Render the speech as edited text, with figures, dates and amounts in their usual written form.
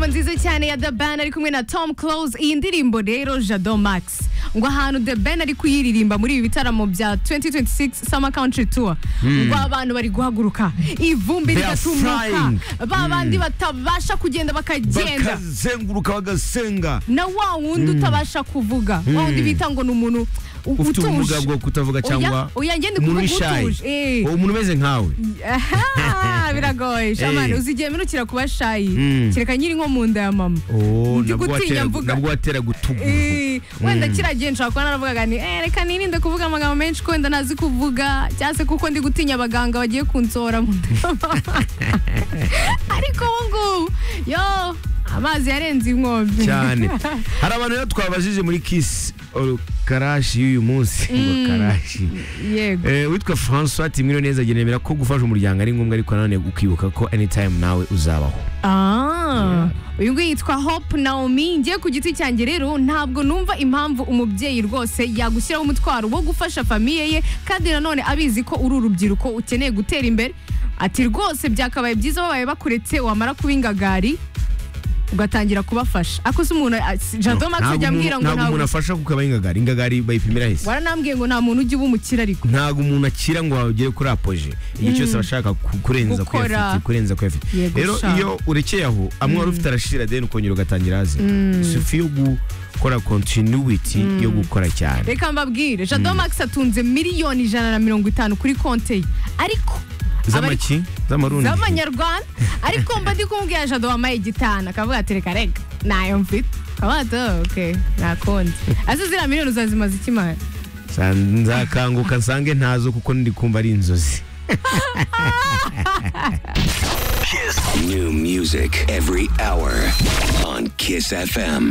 indirimbo nziza cyane ya The Ben ari kumwe na Tom Close. Iyi ndirimbo rero Jado Max ngo ahantu The Ben ari kuyiririmba muri ibi bitaramo bya 2026 Summer Country Tour ngo abantu bari guhaguruka ivumbi rigatumuka babandi batabasha kugenda bakagenda bakazenguruka bagasenga na wa wundi utabasha kuvuga wa wundi bita ngo n'umuntu ufite ubumuga bwo kutavuga cyangwa umuntu ushaye umuntu umeze nkawe biragoye shamane uzigiye minukira kuba shayi kireka nyiri nko mu nda ya mama nabwo watera gutugu wenda kiragiye nshaka kuba naravugaga ni reka nirinde kuvuga amagambo menshi ko wenda nazi kuvuga cyase kuko ndi gutinya abaganga bagiye kunsora mu nda ariko ubu yo amazi yarenze inkombe cyane. Hari abantu rero twabajije muri Kiss Karashi y'uyu munsi ngo Karashi yego witwa François Timiro neza genemera ko gufasha umuryango ari ngombwa ariko nanone ukibuka ko anytime nawe uzabaho. Uyu nguyu yitwa Hope Naomi. Ngiye ku giti cyanjye rero ntabwo numva impamvu umubyeyi rwose yagushyiraho umutwaro wo gufasha famiye ye kandi nanone abizi ko uri urubyiruko ukeneye gutera imbere. Ati rwose byakabaye byiza babaye bakuretse wamara kuba ingagari ugatangira kubafasha. Ako se umuntu Jado Max ujya ambwira ngo ntabwo umuntu afasha kukaba ingagari bayipimira hese. Waranambwiye ngo nta muntu ujya ubumukira ariko. Ntabwo umuntu akira ngo agere kuri apoje. Igihe cyose bashaka kurenza kwefite. Rero iyo urekeye aho amwe wari ufite arashira then ukongera ugatangira azi. Sufi yo gukora continuity yo gukora cyane. Reka mbabwire Jado Max atunze miliyoni 150 kuri konte ye. Ariko Zamaki z'amarundi z'abanyarwanda ariko mba ndi kumbwira Jado wamaye igitana akavuga ati reka nayo mfite kabato okay nakonze ase zira miliyoni uzazimaze ikimara nzakanguka nsange ntazo kuko ndi kumva ari inzozi. New music every hour on Kiss FM.